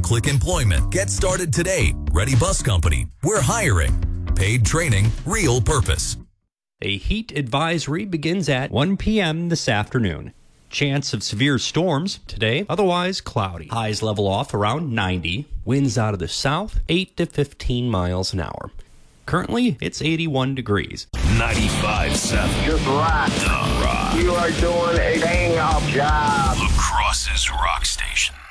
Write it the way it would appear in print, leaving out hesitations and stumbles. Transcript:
one-click employment. Get started today. Ready Bus Company. We're hiring. Paid training, real purpose. A heat advisory begins at 1 p.m. this afternoon. Chance of severe storms today, otherwise cloudy. Highs level off around 90. Winds out of the south, 8 to 15 miles an hour. Currently, it's 81 degrees. 95.7. Just rock. The Rock. You are doing a bang-up job. La Crosse's Rock Station.